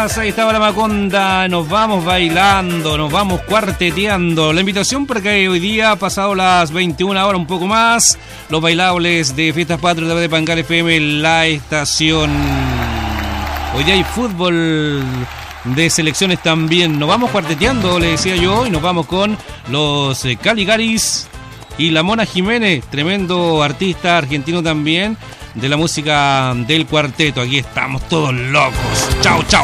más. Ahí estaba la Maconda. Nos vamos bailando, nos vamos cuarteteando. La invitación para que hoy día, pasado las 21 horas, un poco más, los bailables de Fiestas Patrias de Pangal FM, la estación. Hoy día hay fútbol de selecciones también. Nos vamos cuarteteando, le decía yo, y nos vamos con los Caligaris y la Mona Jiménez, tremendo artista argentino también, de la música del cuarteto. Aquí estamos todos locos. Chao, chao.